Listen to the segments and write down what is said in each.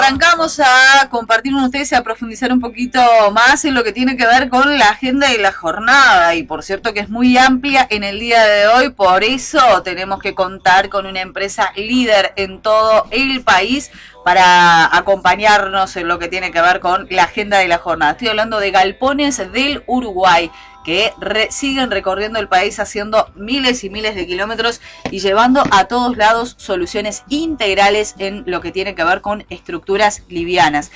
arrancamos a compartir con ustedes y a profundizar un poquito más en lo que tiene que ver con la agenda de la jornada. Y por cierto que es muy amplia en el día de hoy, por eso tenemos que contar con una empresa líder en todo el país para acompañarnos en lo que tiene que ver con la agenda de la jornada. Estoy hablando de Galpones del Uruguay, que siguen recorriendo el país haciendo miles y miles de kilómetros y llevando a todos lados soluciones integrales en lo que tiene que ver con estructuras livianas,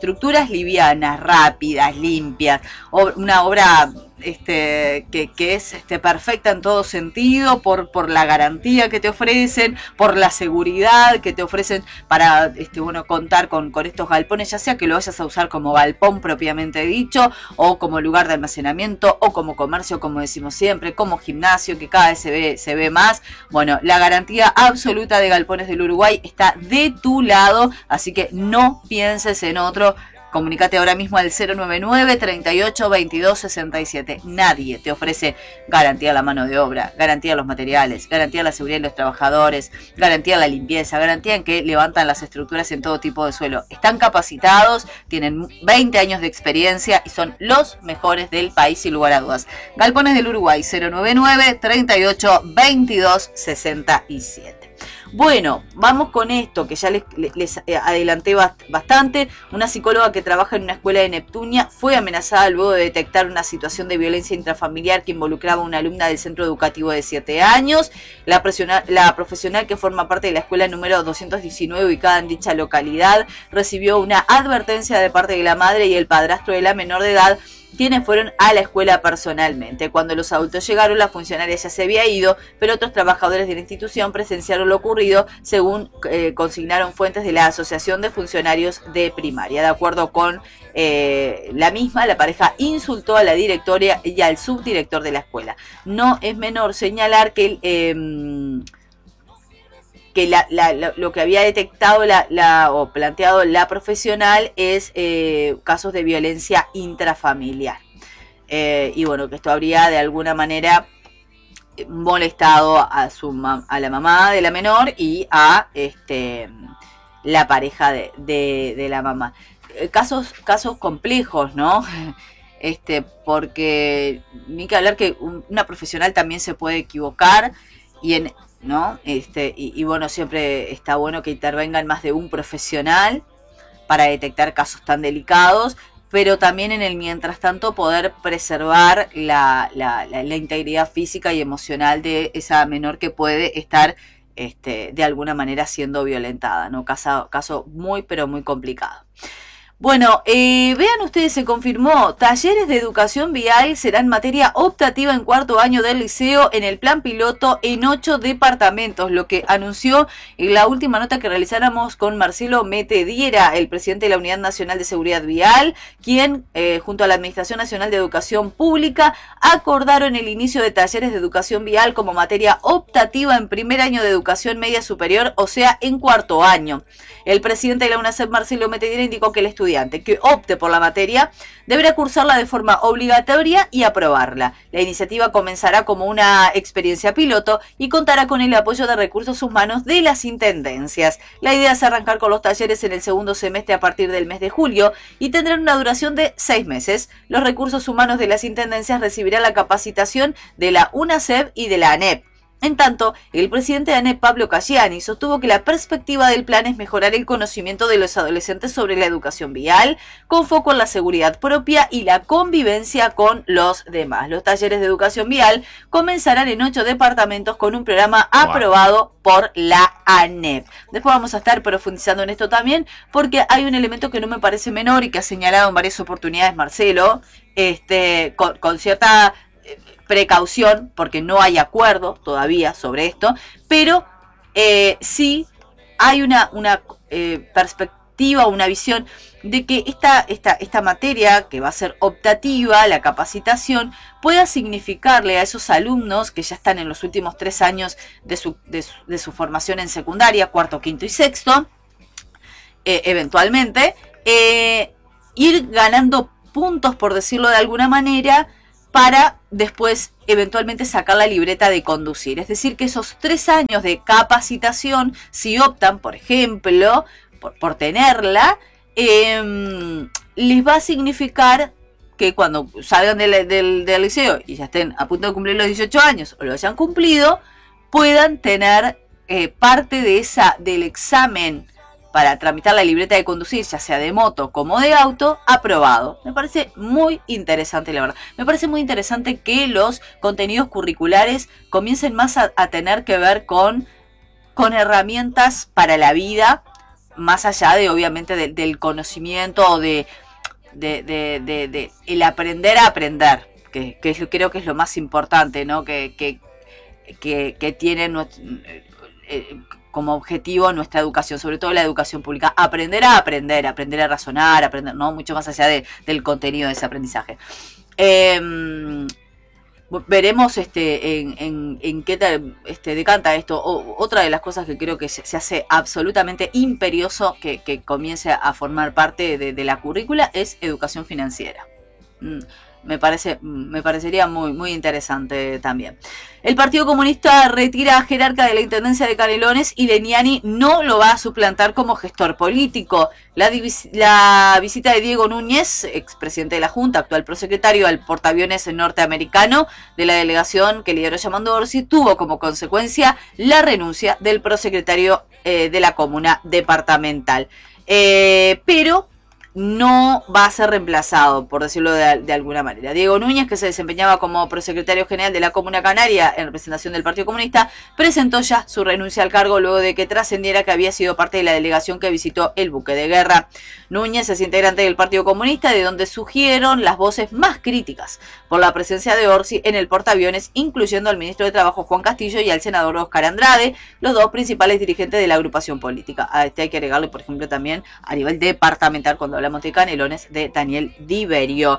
rápidas, limpias, una obra que es perfecta en todo sentido, por la garantía que te ofrecen, por la seguridad que te ofrecen para contar con estos galpones, ya sea que lo vayas a usar como galpón propiamente dicho, o como lugar de almacenamiento, o como comercio, como decimos siempre, como gimnasio, que cada vez se ve más. Bueno, la garantía absoluta de Galpones del Uruguay está de tu lado, así que no pienses en otro. Comunicate ahora mismo al 099 38 22 67. Nadie te ofrece garantía a la mano de obra, garantía a los materiales, garantía a la seguridad de los trabajadores, garantía a la limpieza, garantía en que levantan las estructuras en todo tipo de suelo. Están capacitados, tienen 20 años de experiencia y son los mejores del país sin lugar a dudas. Galpones del Uruguay, 099 38 22 67. Bueno, vamos con esto que ya les adelanté bastante. Una psicóloga que trabaja en una escuela de Neptunia fue amenazada luego de detectar una situación de violencia intrafamiliar que involucraba a una alumna del centro educativo de 7 años. La profesional que forma parte de la escuela número 219 ubicada en dicha localidad recibió una advertencia de parte de la madre y el padrastro de la menor de edad, quienes fueron a la escuela personalmente. Cuando los adultos llegaron, la funcionaria ya se había ido, pero otros trabajadores de la institución presenciaron lo ocurrido, según consignaron fuentes de la Asociación de Funcionarios de Primaria. De acuerdo con la misma, la pareja insultó a la directora y al subdirector de la escuela. No es menor señalar que lo que había detectado o planteado la profesional es casos de violencia intrafamiliar. Y bueno, que esto habría de alguna manera molestado a la mamá de la menor y a la pareja de la mamá. Casos complejos, ¿no? Porque ni que hablar que una profesional también se puede equivocar ¿no? Y bueno, siempre está bueno que intervengan más de un profesional para detectar casos tan delicados, pero también en el mientras tanto poder preservar la integridad física y emocional de esa menor que puede estar de alguna manera siendo violentada, ¿no? Caso muy pero muy complicado. Bueno, vean ustedes, se confirmó, talleres de educación vial serán materia optativa en cuarto año del liceo en el plan piloto en 8 departamentos, lo que anunció en la última nota que realizáramos con Marcelo Metediera, el presidente de la Unidad Nacional de Seguridad Vial, quien junto a la Administración Nacional de Educación Pública acordaron el inicio de talleres de educación vial como materia optativa en primer año de educación media superior, o sea, en cuarto año. El presidente de la UNACEP, Marcelo Metediera, indicó que el estudiante que opte por la materia deberá cursarla de forma obligatoria y aprobarla. La iniciativa comenzará como una experiencia piloto y contará con el apoyo de recursos humanos de las intendencias. La idea es arrancar con los talleres en el segundo semestre a partir del mes de julio y tendrán una duración de 6 meses. Los recursos humanos de las intendencias recibirán la capacitación de la UNACEP y de la ANEP. En tanto, el presidente de ANEP, Pablo Cayani, sostuvo que la perspectiva del plan es mejorar el conocimiento de los adolescentes sobre la educación vial, con foco en la seguridad propia y la convivencia con los demás. Los talleres de educación vial comenzarán en 8 departamentos con un programa aprobado por la ANEP. Después vamos a estar profundizando en esto también, porque hay un elemento que no me parece menor y que ha señalado en varias oportunidades Marcelo, con cierta precaución, porque no hay acuerdo todavía sobre esto, pero sí hay una perspectiva, una visión de que esta materia que va a ser optativa, la capacitación, pueda significarle a esos alumnos que ya están en los últimos 3 años de su formación en secundaria, cuarto, quinto y sexto, eventualmente, ir ganando puntos, por decirlo de alguna manera, para después eventualmente sacar la libreta de conducir. Es decir, que esos 3 años de capacitación, si optan, por ejemplo, por tenerla, les va a significar que cuando salgan del liceo y ya estén a punto de cumplir los 18 años o lo hayan cumplido, puedan tener parte del examen para tramitar la libreta de conducir, ya sea de moto como de auto, aprobado. Me parece muy interesante, la verdad. Me parece muy interesante que los contenidos curriculares comiencen más a tener que ver con herramientas para la vida, más allá de, obviamente, del conocimiento o de el aprender a aprender, que creo que es lo más importante, ¿no? Que tiene como objetivo nuestra educación, sobre todo la educación pública, aprender a razonar, aprender, ¿no? Mucho más allá del contenido de ese aprendizaje. Veremos en qué tal decanta esto. Otra de las cosas que creo que se hace absolutamente imperioso que comience a formar parte de la currícula es educación financiera. Me parecería muy, muy interesante también. El Partido Comunista retira a Jerarca de la Intendencia de Canelones y Legnani no lo va a suplantar como gestor político. La visita de Diego Núñez, expresidente de la Junta, actual prosecretario al portaaviones norteamericano de la delegación que lideró Yamandu Orsi, tuvo como consecuencia la renuncia del prosecretario de la comuna departamental. Pero no va a ser reemplazado, por decirlo de alguna manera. Diego Núñez, que se desempeñaba como prosecretario general de la Comuna Canaria en representación del Partido Comunista, presentó ya su renuncia al cargo luego de que trascendiera que había sido parte de la delegación que visitó el buque de guerra. Núñez es integrante del Partido Comunista, de donde surgieron las voces más críticas por la presencia de Orsi en el portaaviones, incluyendo al ministro de Trabajo Juan Castillo y al senador Oscar Andrade, los dos principales dirigentes de la agrupación política. A este hay que agregarle, por ejemplo, también a nivel departamental, cuando hablamos de Canelones, de Daniel Diverio.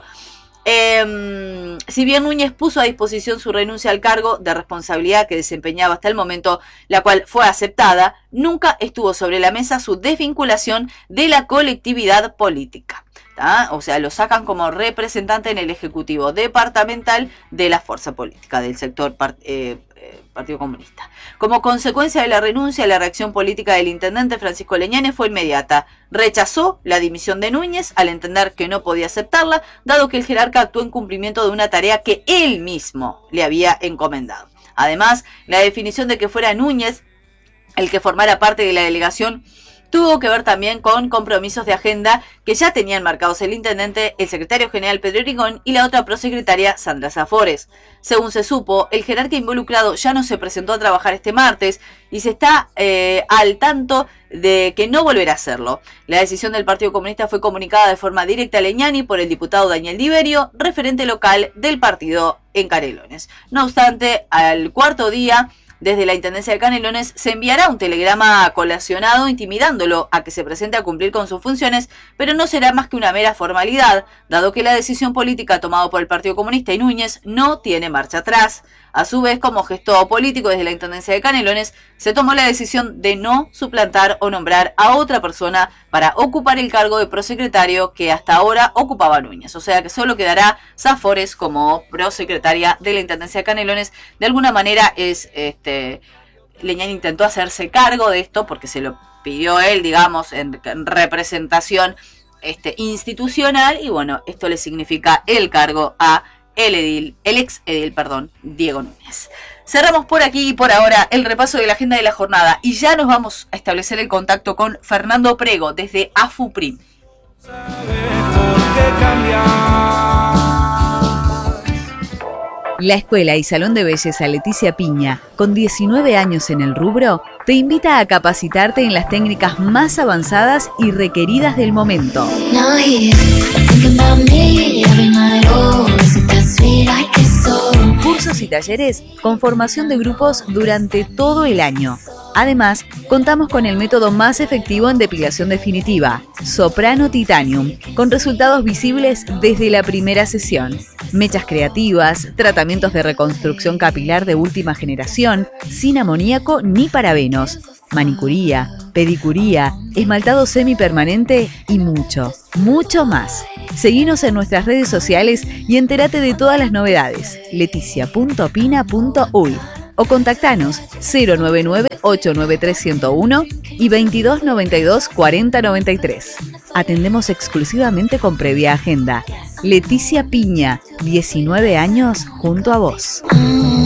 Si bien Núñez puso a disposición su renuncia al cargo de responsabilidad que desempeñaba hasta el momento, la cual fue aceptada, nunca estuvo sobre la mesa su desvinculación de la colectividad política. O sea, lo sacan como representante en el Ejecutivo Departamental de la fuerza política del sector Partido Comunista. Como consecuencia de la renuncia, la reacción política del intendente Francisco Legnani fue inmediata. Rechazó la dimisión de Núñez al entender que no podía aceptarla, dado que el jerarca actuó en cumplimiento de una tarea que él mismo le había encomendado. Además, la definición de que fuera Núñez el que formara parte de la delegación tuvo que ver también con compromisos de agenda que ya tenían marcados el intendente, el secretario general Pedro Erigón y la otra prosecretaria Sandra Zafores. Según se supo, el jerarca involucrado ya no se presentó a trabajar este martes y se está al tanto de que no volverá a hacerlo. La decisión del Partido Comunista fue comunicada de forma directa a Legnani por el diputado Daniel Diverio, referente local del partido en Canelones. No obstante, al cuarto día, desde la Intendencia de Canelones se enviará un telegrama colacionado intimidándolo a que se presente a cumplir con sus funciones, pero no será más que una mera formalidad, dado que la decisión política tomada por el Partido Comunista y Núñez no tiene marcha atrás. A su vez, como gesto político desde la Intendencia de Canelones, se tomó la decisión de no suplantar o nombrar a otra persona para ocupar el cargo de prosecretario que hasta ahora ocupaba Núñez. O sea que solo quedará Zafores como prosecretaria de la Intendencia de Canelones. De alguna manera Legnani intentó hacerse cargo de esto porque se lo pidió él, digamos, en representación institucional, y bueno, esto le significa el cargo a el ex edil, Diego Núñez. Cerramos por aquí y por ahora el repaso de la agenda de la jornada y ya nos vamos a establecer el contacto con Fernando Prego desde AFUPRIM. La Escuela y Salón de Belleza Leticia Piña, con 19 años en el rubro, te invita a capacitarte en las técnicas más avanzadas y requeridas del momento. Cursos y talleres con formación de grupos durante todo el año. Además, contamos con el método más efectivo en depilación definitiva, Soprano Titanium, con resultados visibles desde la primera sesión. Mechas creativas, tratamientos de reconstrucción capilar de última generación, sin amoníaco ni parabenos, manicuría, pedicuría, esmaltado semipermanente y mucho, mucho más. Seguinos en nuestras redes sociales y entérate de todas las novedades. leticia.pina.uy. o contactanos 099-893-101 y 2292-4093. Atendemos exclusivamente con previa agenda. Leticia Piña, 19 años junto a vos.